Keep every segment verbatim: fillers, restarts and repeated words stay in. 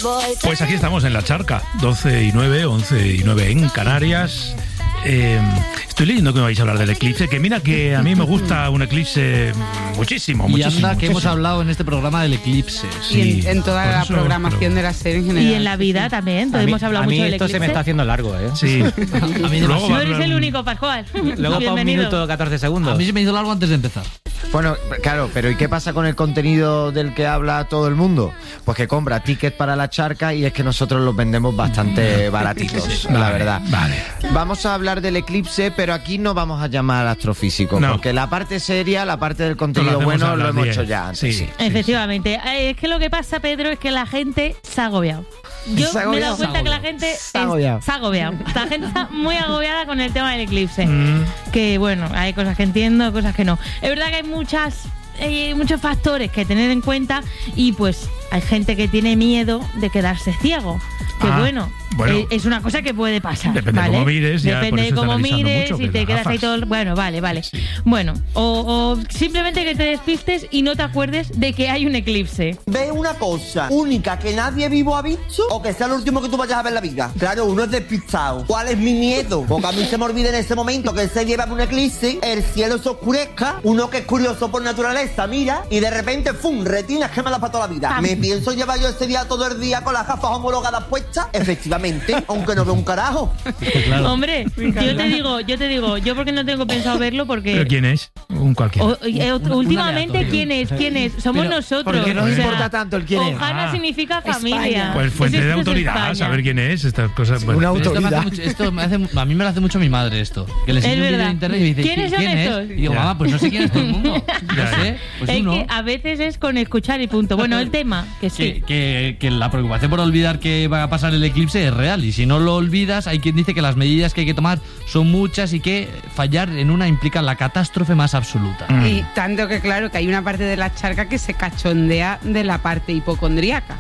Pues aquí estamos en La Charca, doce y nueve, once y nueve en Canarias. Eh, estoy leyendo que me vais a hablar del eclipse, que mira que a mí me gusta un eclipse muchísimo, muchísimo. Y anda que muchísimo. hemos hablado en este programa del eclipse. Sí, y en, en toda la eso, programación pero... de la serie en general. Y en la vida también, todos mí, hemos hablado a mí mucho del esto eclipse. se me está haciendo largo, ¿eh? Sí. A mí Luego No va a eres hablar- el único, Pascual. Luego para un Bienvenido. minuto catorce segundos. A mí se me hizo largo antes de empezar. Bueno, claro, pero ¿y qué pasa con el contenido del que habla todo el mundo? Pues que compra tickets para La Charca y es que nosotros los vendemos bastante baratitos, la Vale, verdad. Vale. Vamos a hablar del eclipse, pero aquí no vamos a llamar astrofísico, No. porque la parte seria, la parte del Lo contenido hacemos bueno a lo las hemos diez. hecho ya antes. Sí. Sí. Efectivamente. Eh, Es que lo que pasa, Pedro, es que la gente se ha agobiado. Yo Se ha me he agobiado. dado cuenta que la gente Se ha agobiado. es- se ha agobiado. La gente está muy agobiada con el tema del eclipse. Mm. Que bueno, hay cosas que entiendo, cosas que no. Es verdad que hay muchas eh, muchos factores que tener en cuenta y pues hay gente que tiene miedo de quedarse ciego. Que Ah, bueno, bueno. eh, es una cosa que puede pasar. Depende de ¿vale? cómo mires, ya por Depende eso de cómo están avisando mires mucho, y que te las quedas ahí gafas. todo. Bueno, vale, vale. Bueno, o, o simplemente que te despistes y no te acuerdes de que hay un eclipse. ¿Ves una cosa única que nadie vivo ha visto? ¿O que sea lo último que tú vayas a ver en la vida? Claro, uno es despistado. ¿Cuál es mi miedo? Porque a mí se me olvida en ese momento que se lleva un eclipse, el cielo se oscurezca, uno que es curioso por naturaleza mira y de repente, ¡fum!, retinas quemadas para toda la vida. ¿Me pienso llevar yo ese día todo el día con las gafas homologadas puestas? Efectivamente, aunque no veo un carajo. Claro. Hombre, yo te digo, yo te digo, yo porque no tengo pensado verlo porque ¿Pero quién es? Un cualquiera. O- eh, últimamente, aleatorio. ¿quién es? ¿Quién es? Somos Pero, nosotros. porque no o nos sea, importa tanto el quién es. Ojana Ah. significa familia. Pues fuente Esto de es autoridad, España. saber quién es, estas cosas. Bueno. Una Pero esto me hace autoridad. mucho- esto me hace- a mí me lo hace mucho mi madre esto. Que le enseño Es un vídeo verdad. en internet y me dice, ¿Quiénes son ¿quién estos? es? Y digo, Ya. mamá, pues no sé quién es todo el mundo. Ya, No sé, pues es uno. que a veces es con escuchar y punto. Bueno, el tema, que sí. Que, que, que la preocupación por olvidar que va a pasar el eclipse es real y si no lo olvidas hay quien dice que las medidas que hay que tomar son muchas y que fallar en una implica la catástrofe más absoluta. Mm. Y tanto que claro que hay una parte de La Charca que se cachondea de la parte hipocondríaca.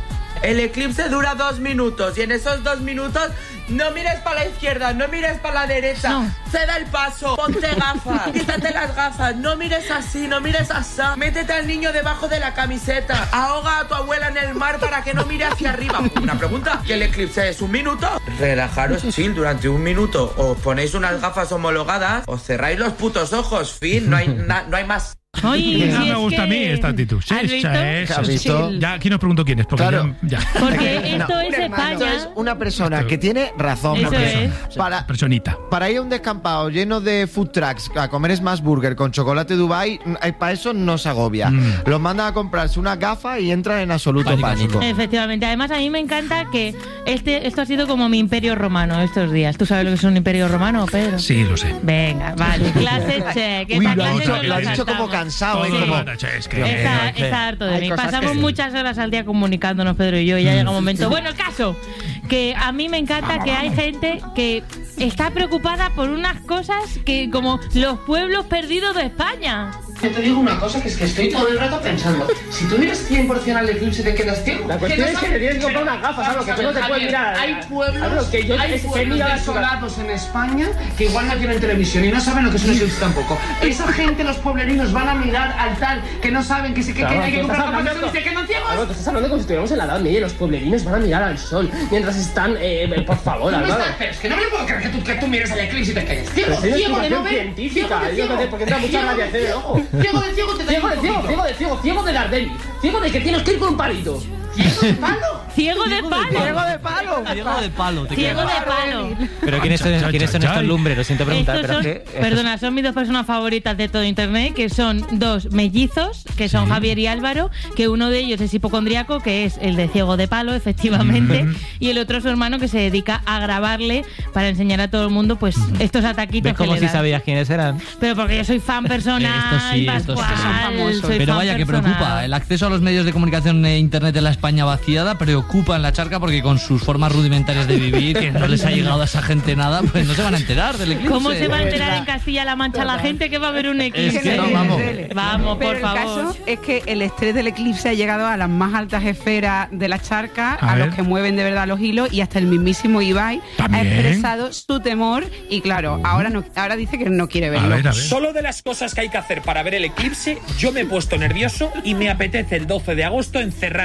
El eclipse dura dos minutos y en esos dos minutos no mires para la izquierda, no mires para la derecha, No. ceda el paso, ponte gafas, quítate las gafas, no mires así, no mires así, métete al niño debajo de la camiseta, ahoga a tu abuela en el mar para que no mire hacia arriba. Una pregunta, ¿que el eclipse es un minuto? Relajaros chill durante un minuto, os ponéis unas gafas homologadas, os cerráis los putos ojos, fin, no hay, na- no hay más. Oye, No si me es gusta que- a mí esta actitud. Sí, ¿Has visto? es- ¿Has visto? Ya, aquí nos pregunto quién es, porque Claro. ya, ya. Porque No, esto es un hermano. Esto España. es una persona que tiene razón. Eso porque es. Para, Personita. para ir a un descampado lleno de food trucks a comer Smash Burger con chocolate Dubai, para eso no se agobia. Mm. Los mandan a comprarse una gafa y entran en absoluto Pánico pánico. Efectivamente, además a mí me encanta que este esto ha sido como mi imperio romano estos días. ¿Tú sabes lo que es un imperio romano, Pedro? Sí, lo sé. Venga, vale, clase check. Uy, Esta lo ha clase dicho, nos lo la ha dicho como saltamos. cansado. ¿eh? Todo Como- lo- es que- Está, que- está harto de hay mí. cosas Pasamos que- muchas horas al día comunicándonos, Pedro y yo, y ya llega un momento. Bueno, el caso, que a mí me encanta que hay gente que está preocupada por unas cosas que como los pueblos perdidos de España. Yo te digo una cosa, que es que estoy todo el rato pensando, si tú miras cien por ciento al eclipse te quedas ciego. La cuestión es que te tienes que comprar unas gafas, algo que tú no te puedes mirar. Hay pueblos, Algo que yo- hay es que pueblos mira la desolados en España que igual no tienen televisión y no saben lo que es un eclipse tampoco. Esa gente, los pueblerinos, van a mirar al tal que no saben que, se, que, que Claro, hay que tú comprar estás gafas de hablando- luz y se quedan ciegos. Claro, tú estás hablando como si estuviéramos en la Edad Media y los pueblerinos van a mirar al sol mientras están, eh, eh, por favor, No me Álvaro. estás- pero es que no me puedo creer que tú, que tú mires al eclipse y te quedes ciego. Pero si hay una Ciego de no explicación ver, científica, ciego de yo qué sé, ciego. porque entra mucha Ciego de radiación en el ciego. ojo. Ciego de ciego te da Ciego un de ciego, poquito. ciego de ciego, ciego de Gardel, ciego de que tienes que ir con un palito. Ciego de palo. Ciego de palo. Ciego de palo. Ciego de palo. te Ciego quedas. de palo. Pero ¿quiénes son, Cha, cha, ¿quiénes son cha, estos cha. lumbres? Lo siento preguntar, Estos pero son, es que... estos- perdona, son mis dos personas favoritas de todo internet, que son dos mellizos, que son Javier y Álvaro, que uno de ellos es hipocondriaco, que es el de ciego de palo, efectivamente, y el otro su hermano que se dedica a grabarle para enseñar a todo el mundo pues estos ataquitos ¿Ves que como le si dan. sabías quiénes eran? Pero porque yo soy fan personal, Estos sí, estos sí. Pascual, Son famosos. soy Pero fan vaya que personal. preocupa. El acceso a los medios de comunicación e internet en la España vaciada preocupa en La Charca porque con sus formas rudimentarias de vivir, que no les ha llegado a esa gente nada, pues no se van a enterar del eclipse. ¿Cómo se va a enterar en Castilla-La Mancha la gente que va a ver un eclipse? Es que no, vamos. Vamos, Pero por el favor. caso es que el estrés del eclipse ha llegado a las más altas esferas de La Charca, A a, ver. los que mueven de verdad los hilos, y hasta el mismísimo Ibai ¿También? ha expresado su temor y claro, ahora no, ahora dice que no quiere A verlo. ver, a ver. Solo de las cosas que hay que hacer para ver el eclipse, yo me he puesto nervioso y me apetece el doce de agosto encerrarme en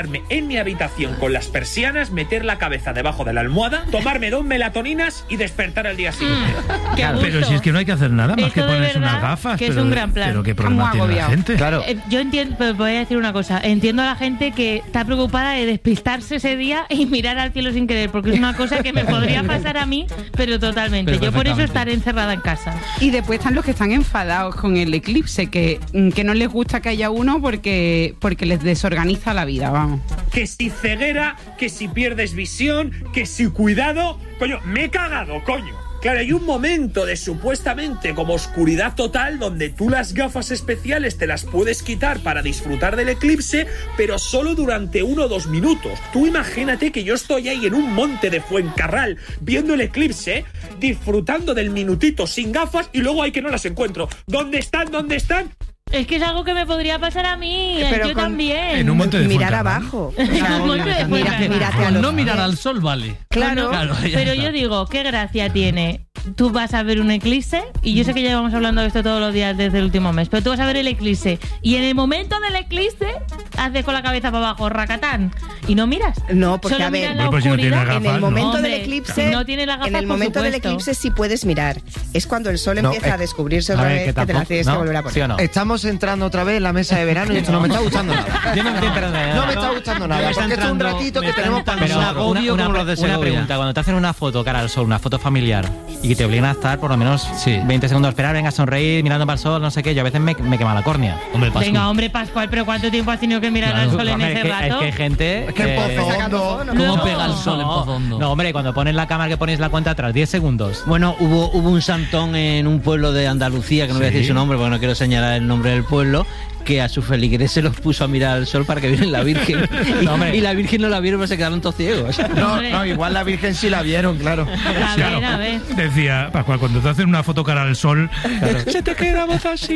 mi habitación con las persianas, meter la cabeza debajo de la almohada, tomarme dos melatoninas y despertar al día siguiente. Mm, qué Pero gusto. si es que no hay que hacer nada más Esto que de ponerse verdad unas gafas. que es pero, un gran plan. Pero qué problema Estamos tiene la agobiados. gente. Claro. Eh, yo entiendo, pero voy a decir una cosa. Entiendo a la gente que está preocupada de despistarse ese día y mirar al cielo sin querer, porque es una cosa que me podría pasar a mí, pero totalmente. Pero yo por eso perfectamente. estaré encerrada en casa. Y después están los que están enfadados con el eclipse, que, mm, que no les gusta que haya uno porque, porque les desorganiza la vida, vamos. Que si ceguera, que si pierdes visión, que si cuidado... Coño, me he cagado, coño. Claro, hay un momento de supuestamente como oscuridad total donde tú las gafas especiales te las puedes quitar para disfrutar del eclipse, pero solo durante uno o dos minutos. Tú imagínate que yo estoy ahí en un monte de Fuencarral viendo el eclipse, disfrutando del minutito sin gafas y luego hay que no las encuentro. ¿Dónde están? ¿Dónde están? Es que es algo que me podría pasar a mí. Pero yo con- también. En un monte de Mirar Fuencarral. abajo. En un monte de Mira- Fuencarral. mírate a Con los no mirar pies. al sol vale. Claro. Claro, ya Pero está. yo digo, ¿qué gracia tiene? Tú vas a ver un eclipse, y yo sé que llevamos hablando de esto todos los días desde el último mes, pero tú vas a ver el eclipse, y en el momento del eclipse haces con la cabeza para abajo, racatán, y no miras. No, porque Solo a ver, miras la Bueno, pues si no tienes oscuridad. gafas, en el ¿no? momento Hombre, del eclipse, no tiene las gafas, en el por momento del supuesto. eclipse sí puedes mirar. Es cuando el sol No, empieza eh, a descubrirse a otra ver, vez que que te las tampoco- tienes que ¿no? volver a poner. ¿Sí o no? Estamos entrando otra vez en la mesa de verano y esto no me está gustando nada. Yo no me estoy enterando de nada. No me está gustando nada, Me está porque esto es un entrando- ratito me que está tenemos entrando para un nosotros. agobio Una- como una- los de una Segovia. pregunta, cuando te hacen una foto cara al sol, una foto familiar, y que te obligan a estar por lo menos Sí. veinte segundos a esperar, venga a sonreír, mirando para el sol, no sé qué, yo a veces me, me quema la córnea. Hombre, Pascu. Venga, hombre, Pascual, pero ¿cuánto tiempo has tenido que mirar Claro. al sol en Hombre, ese es que, rato? es que hay gente... Es que en eh, Pozo Hondo. ¿Cómo Luego- pega el sol en Pozo Hondo? No, hombre, cuando pones la cámara que pones la cuenta atrás, diez segundos. Bueno, hubo, hubo un santón en un pueblo de Andalucía, que no voy a Sí. decir su nombre porque no quiero señalar el nombre del pueblo, que a sus feligreses se los puso a mirar al sol para que vieran la Virgen. y, No, hombre. y la Virgen no la vieron, pero se quedaron todos ciegos. No, Hombre. no, igual la Virgen sí la vieron, claro. A ver, a ver. Decía, Pascual, cuando te hacen una foto cara al sol, se te queda voz así.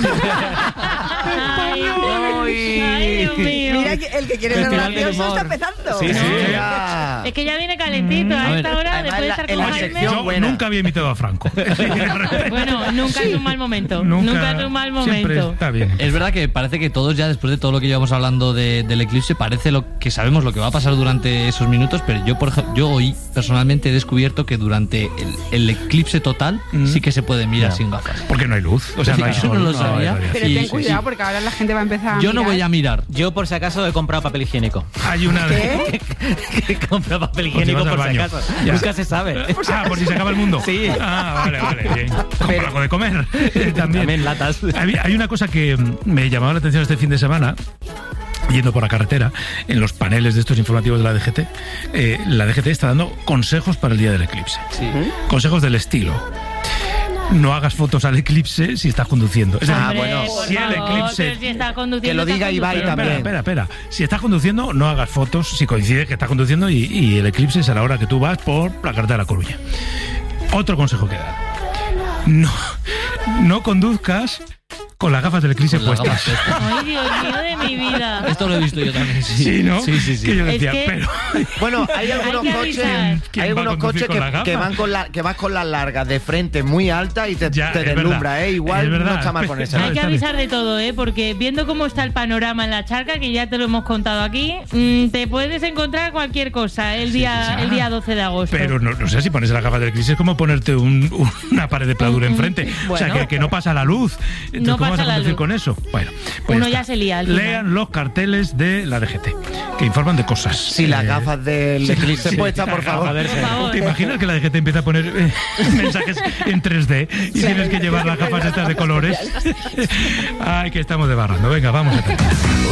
Ay, ay, Dios mío. Mira que el que quiere ser Festival del gracioso humor. está empezando. Sí, sí. Ya. Es que ya viene calentito a A esta ver, hora, además después de la- estar en con la Jaime. sección- Yo buena. nunca había imitado a Franco. Bueno, nunca es un mal momento. Nunca, es un mal Siempre momento. está bien. Es verdad que parece que todos ya después de todo lo que llevamos hablando de- del eclipse parece lo que sabemos lo que va a pasar durante esos minutos, pero yo por ejemplo, yo hoy personalmente he descubierto que durante el, el eclipse total Mm. sí que se puede mirar Ya. sin gafas. Porque no hay luz. O sea, Sí, no hay eso sol, no lo hay sabía. variación. Pero Sí, ten sí, cuidado sí. porque ahora la gente va a empezar a Yo no mirar. voy a mirar. Yo por si acaso he comprado papel higiénico. Hay una ¿Qué? He comprado papel Por si higiénico vas al por si baño. acaso. Ya. Nunca se sabe. Ah, por si se acaba el mundo. Sí. Ah, vale, vale. Bien. Compra algo de comer. Eh, También. También latas. Hay, hay una cosa que mm, me llamaba la atención este fin de semana. Yendo por la carretera, en los paneles de estos informativos de la D G T, eh, la D G T está dando consejos para el día del eclipse. Consejos del estilo. No hagas fotos al eclipse si estás conduciendo. Es decir, Ah, Hombre, bueno, por si el favor, eclipse- pero si estás conduciendo, que lo estás diga Ibai conduciendo. también. Espera, espera, espera. Si estás conduciendo, no hagas fotos si coincide que estás conduciendo y, y el eclipse es a la hora que tú vas por la carretera de La Coruña. Otro consejo que da. No, no conduzcas con las gafas del eclipse Con las puestas. gafas Ay, Dios mío de mi vida. Esto lo he visto yo también. Sí, Sí, ¿no? Sí, sí, sí. Que yo Es decía, que- pero... Bueno, hay algunos que coches, avisar. ¿Quién hay va a algunos conducir coches con las que, gafas? que van con la, que vas con las largas de frente muy alta y te, Ya, te es deslumbra, verdad. ¿eh? Igual Es verdad. no está mal ponerse. No, Hay que está bien. avisar de todo, ¿eh? Porque viendo cómo está el panorama en la charca, que ya te lo hemos contado aquí, mm, te puedes encontrar cualquier cosa el día, sí. el día doce de agosto. Pero no, no sé, si pones las gafas del eclipse es como ponerte un- una pared de pladura enfrente. O sea, Bueno. que, que no pasa la luz. Entonces, No ¿cómo vas pasa a la conducir luz. con eso? Bueno, pues Uno ya ya está. se lía al final. Lean los carteles de la D G T, que informan de cosas. Si las Eh, gafas del eclipse sí, puestas, las por favor. gafas. Por favor. ¿Te imaginas que la D G T empieza a poner eh, mensajes en tres D y tienes que llevar las gafas estas de colores? Ay, que estamos debarrando. Venga, vamos a